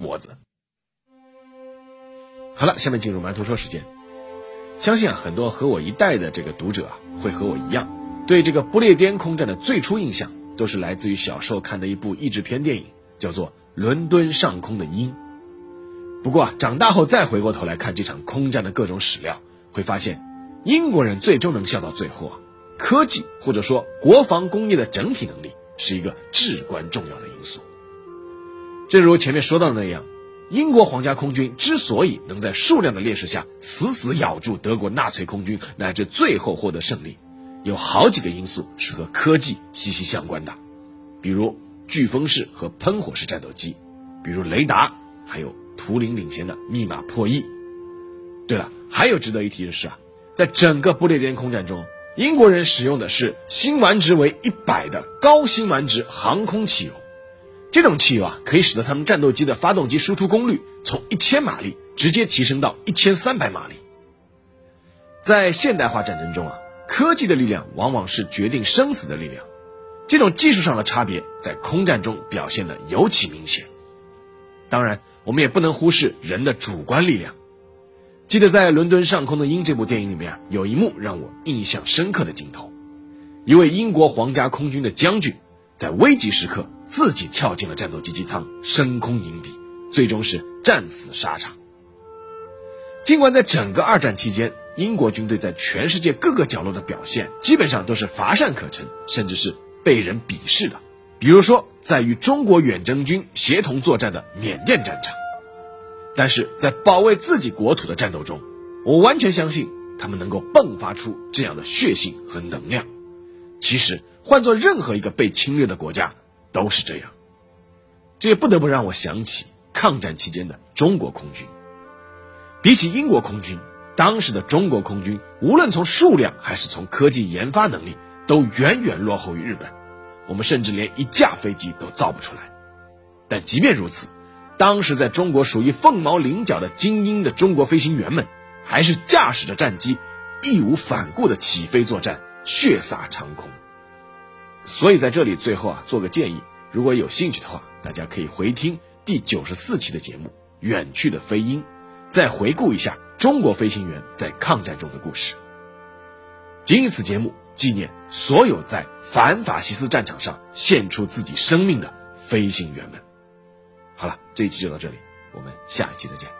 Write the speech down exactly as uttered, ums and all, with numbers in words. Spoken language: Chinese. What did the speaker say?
脖子。好了，下面进入馒头说时间。相信啊，很多和我一代的这个读者啊，会和我一样，对这个不列颠空战的最初印象都是来自于小时候看的一部译制片电影，叫做《伦敦上空的鹰》。不过啊，长大后再回过头来看这场空战的各种史料，会发现英国人最终能笑到最后啊，科技或者说国防工业的整体能力是一个至关重要的因素。正如前面说到的那样，英国皇家空军之所以能在数量的劣势下死死咬住德国纳粹空军，乃至最后获得胜利，有好几个因素是和科技息息相关的，比如飓风式和喷火式战斗机，比如雷达，还有图灵领先的密码破译。对了，还有值得一提的是啊，在整个不列颠空战中，英国人使用的是辛烷值为一百的高辛烷值航空汽油。这种汽油啊，可以使得他们战斗机的发动机输出功率从一千马力直接提升到一千三百马力。在现代化战争中啊，科技的力量往往是决定生死的力量，这种技术上的差别在空战中表现得尤其明显。当然，我们也不能忽视人的主观力量。记得在《伦敦上空的鹰》这部电影里面啊，有一幕让我印象深刻的镜头，一位英国皇家空军的将军在危急时刻自己跳进了战斗机机舱，升空迎敌，最终是战死沙场。尽管在整个二战期间，英国军队在全世界各个角落的表现基本上都是乏善可陈，甚至是被人鄙视的，比如说在与中国远征军协同作战的缅甸战场，但是在保卫自己国土的战斗中，我完全相信他们能够迸发出这样的血性和能量。其实换做任何一个被侵略的国家都是这样。这也不得不让我想起抗战期间的中国空军。比起英国空军，当时的中国空军无论从数量还是从科技研发能力都远远落后于日本，我们甚至连一架飞机都造不出来。但即便如此，当时在中国属于凤毛麟角的精英的中国飞行员们，还是驾驶着战机义无反顾的起飞作战，血洒长空。所以在这里最后啊，做个建议，如果有兴趣的话，大家可以回听第九十四期的节目《远去的飞鹰》，再回顾一下中国飞行员在抗战中的故事。谨以此节目纪念所有在反法西斯战场上献出自己生命的飞行员们。好了，这一期就到这里，我们下一期再见。